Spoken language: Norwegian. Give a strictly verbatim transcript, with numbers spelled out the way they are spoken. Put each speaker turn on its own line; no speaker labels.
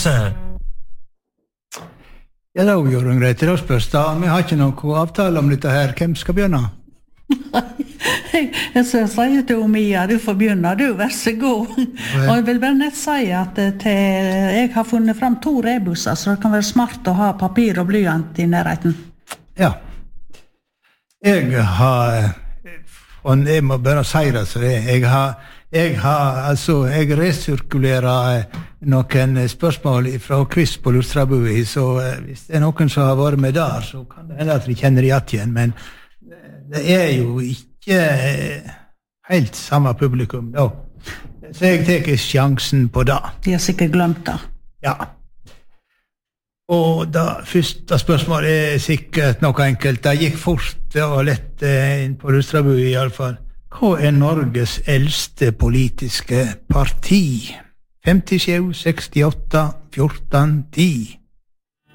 seg.
Ja, da, Jørgen Grete, da spørs da. Vi har ikke noe avtale om dette her. Hvem skal begynne?
Jeg skal si til Mia, du får begynne, du, vær så god. Og jeg vil bare nett si at til, jeg har funnet frem to rebusser, så det kan være smart å ha papir og blyant i nærheten.
Ja. Jeg har, og jeg må bare si det, så jeg, jeg har, jeg har, altså, jeg resirkulerer noen spørsmål fra quiz på Lustrabui, så hvis det er noen som har vært med der, så kan det hende at vi kjenner det igjen, men det er jo ikke helt samme publikum da. Så jeg tar sjansen på det.
De har sikkert glemt det.
Ja. Og da første spørsmålet er sikkert noe enkelt. Det gikk fort og lett inn på Lustrabui i alle fall. Hva er Norges eldste politiske parti? femtisju, sekstiåtte, fjorten, ti